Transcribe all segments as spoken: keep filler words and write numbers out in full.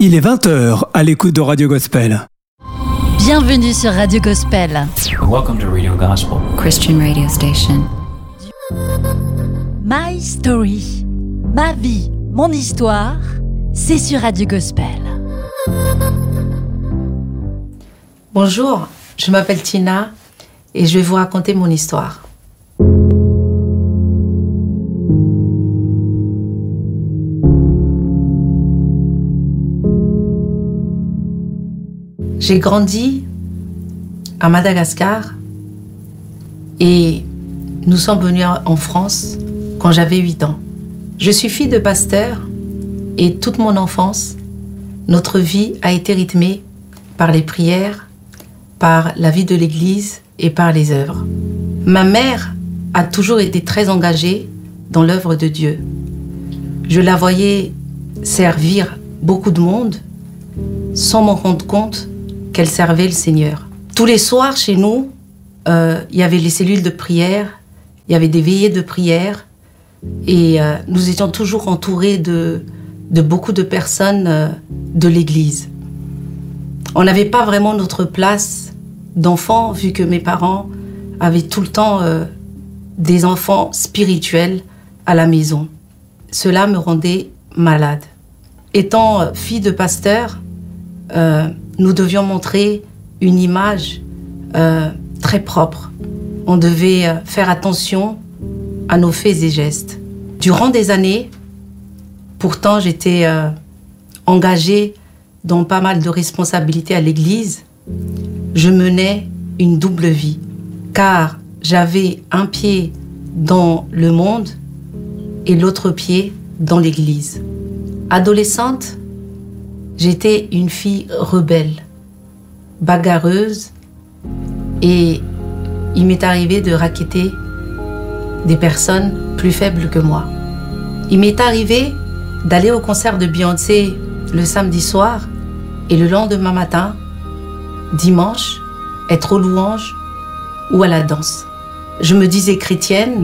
Il est vingt heures à l'écoute de Radio Gospel. Bienvenue sur Radio Gospel. Welcome to Radio Gospel, Christian radio station. My Story, ma vie, mon histoire, c'est sur Radio Gospel. Bonjour, je m'appelle Tina et je vais vous raconter mon histoire. J'ai grandi à Madagascar et nous sommes venus en France quand j'avais huit ans. Je suis fille de pasteur et toute mon enfance, notre vie a été rythmée par les prières, par la vie de l'église et par les œuvres. Ma mère a toujours été très engagée dans l'œuvre de Dieu. Je la voyais servir beaucoup de monde sans m'en rendre compte qu'elle servait le Seigneur. Tous les soirs, chez nous, euh, il y avait les cellules de prière, il y avait des veillées de prière, et euh, nous étions toujours entourés de, de beaucoup de personnes euh, de l'église. On n'avait pas vraiment notre place d'enfant, vu que mes parents avaient tout le temps euh, des enfants spirituels à la maison. Cela me rendait malade. Étant euh, fille de pasteur, euh, nous devions montrer une image euh, très propre. On devait euh, faire attention à nos faits et gestes. Durant des années, pourtant j'étais euh, engagée dans pas mal de responsabilités à l'église, je menais une double vie, car j'avais un pied dans le monde et l'autre pied dans l'église. Adolescente, j'étais une fille rebelle, bagarreuse, et il m'est arrivé de racketter des personnes plus faibles que moi. Il m'est arrivé d'aller au concert de Beyoncé le samedi soir et le lendemain matin, dimanche, être aux louanges ou à la danse. Je me disais chrétienne,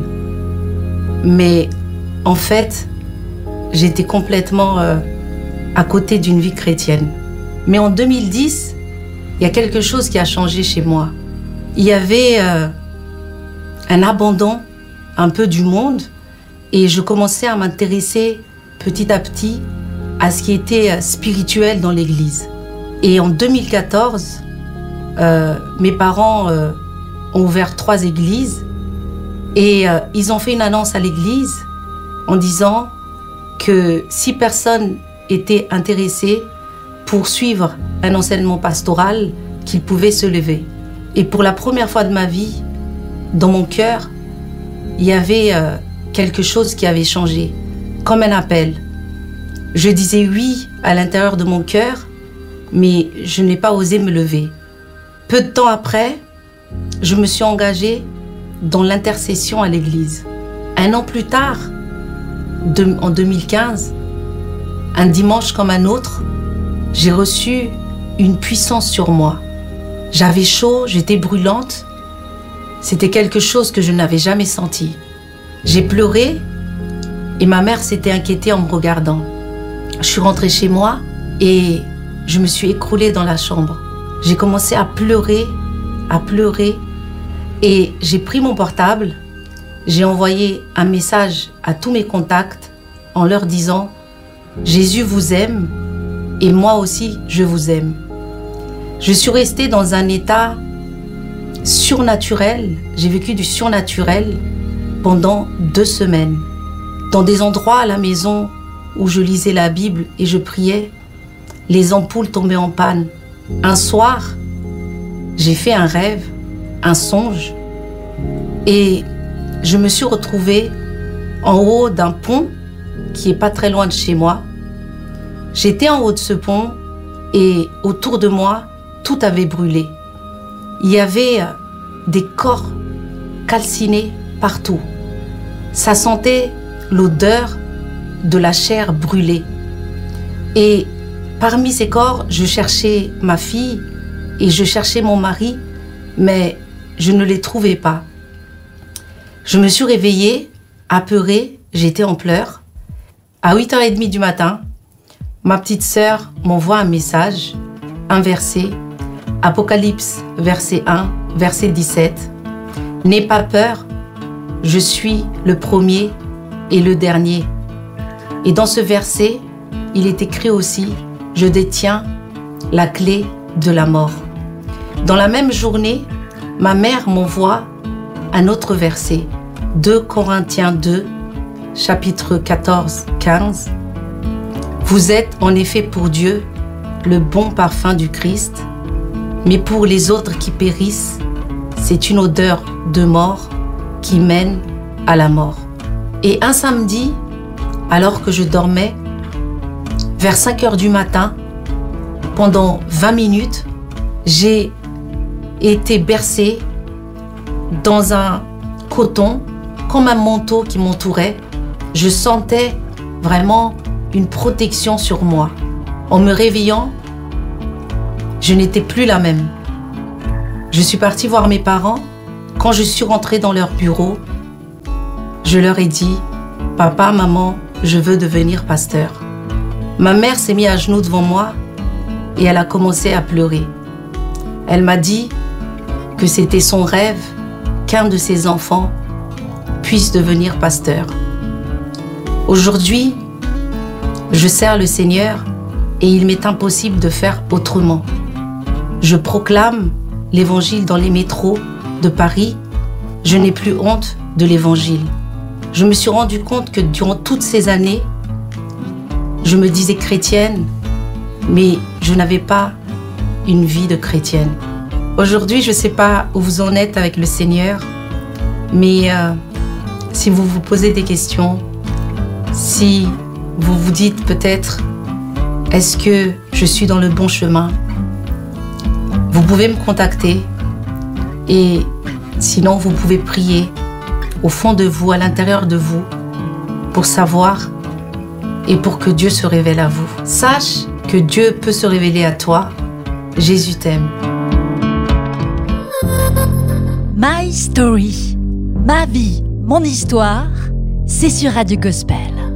mais en fait, j'étais complètement euh, à côté d'une vie chrétienne. Mais en deux mille dix, il y a quelque chose qui a changé chez moi. Il y avait euh, un abandon un peu du monde et je commençais à m'intéresser petit à petit à ce qui était euh, spirituel dans l'église. Et en deux mille quatorze, euh, mes parents euh, ont ouvert trois églises et euh, ils ont fait une annonce à l'église en disant que si personne était intéressé pour suivre un enseignement pastoral, qu'il pouvait se lever. Et pour la première fois de ma vie, dans mon cœur, il y avait euh, quelque chose qui avait changé, comme un appel. Je disais oui à l'intérieur de mon cœur, mais je n'ai pas osé me lever. Peu de temps après, je me suis engagée dans l'intercession à l'église. Un an plus tard, de, en deux mille quinze, un dimanche comme un autre, j'ai reçu une puissance sur moi. J'avais chaud, j'étais brûlante. C'était quelque chose que je n'avais jamais senti. J'ai pleuré et ma mère s'était inquiétée en me regardant. Je suis rentrée chez moi et je me suis écroulée dans la chambre. J'ai commencé à pleurer, à pleurer et j'ai pris mon portable. J'ai envoyé un message à tous mes contacts en leur disant « Jésus vous aime et moi aussi je vous aime ». Je suis restée dans un état surnaturel, j'ai vécu du surnaturel pendant deux semaines. Dans des endroits à la maison où je lisais la Bible et je priais, les ampoules tombaient en panne. Un soir, j'ai fait un rêve, un songe, et je me suis retrouvée en haut d'un pont qui est pas très loin de chez moi. J'étais en haut de ce pont et autour de moi, tout avait brûlé. Il y avait des corps calcinés partout. Ça sentait l'odeur de la chair brûlée. Et parmi ces corps, je cherchais ma fille et je cherchais mon mari, mais je ne les trouvais pas. Je me suis réveillée, apeurée, j'étais en pleurs. À huit heures trente du matin, ma petite sœur m'envoie un message, un verset, Apocalypse, verset un, verset dix-sept. « N'aie pas peur, je suis le premier et le dernier. » Et dans ce verset, il est écrit aussi « Je détiens la clé de la mort. » Dans la même journée, ma mère m'envoie un autre verset, deux Corinthiens deux, chapitre quatorze, quinze. « Vous êtes en effet pour Dieu le bon parfum du Christ, mais pour les autres qui périssent, c'est une odeur de mort qui mène à la mort. » Et un samedi, alors que je dormais, vers cinq heures du matin, pendant vingt minutes, j'ai été bercée dans un coton, comme un manteau qui m'entourait. Je sentais vraiment une protection sur moi. En me réveillant, je n'étais plus la même. Je suis partie voir mes parents. Quand je suis rentrée dans leur bureau, je leur ai dit « Papa, maman, je veux devenir pasteur. » Ma mère s'est mise à genoux devant moi et elle a commencé à pleurer. Elle m'a dit que c'était son rêve qu'un de ses enfants puisse devenir pasteur. Aujourd'hui, je sers le Seigneur et il m'est impossible de faire autrement. Je proclame l'évangile dans les métros de Paris. Je n'ai plus honte de l'évangile. Je me suis rendu compte que durant toutes ces années, je me disais chrétienne, mais je n'avais pas une vie de chrétienne. Aujourd'hui, je ne sais pas où vous en êtes avec le Seigneur, mais euh, si vous vous posez des questions, si vous vous dites peut-être, est-ce que je suis dans le bon chemin? Vous pouvez me contacter et sinon vous pouvez prier au fond de vous, à l'intérieur de vous, pour savoir et pour que Dieu se révèle à vous. Sache que Dieu peut se révéler à toi. Jésus t'aime. My Story, ma vie, mon histoire, c'est sur Radio Gospel.